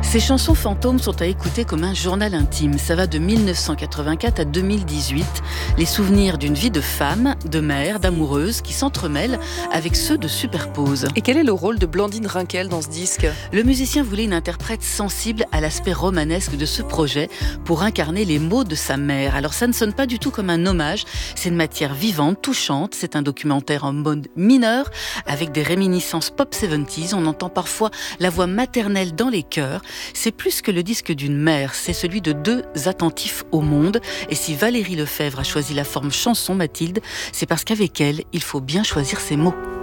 Ces chansons fantômes sont à écouter comme un journal intime. Ça va de 1984 à 2018. Les souvenirs d'une vie de femme, de mère, d'amoureuse qui s'entremêlent avec ceux de Superpose. Et quel est le rôle de Blandine Rinkel dans ce disque ? Le musicien voulait une interprète sensible à l'aspect romanesque de ce projet pour incarner les mots de sa mère. Alors ça ne sonne pas du tout comme un hommage, c'est une matière vivante, touchante. C'est un documentaire en mode mineur avec des réminiscences pop 70s. On entend parfois la voix maternelle dans les chœurs. C'est plus que le disque d'une mère, c'est celui de deux attentifs au monde. Et si Valérie Lefebvre a choisi la forme chanson, Mathilde, c'est parce qu'avec elle, il faut bien choisir ses mots.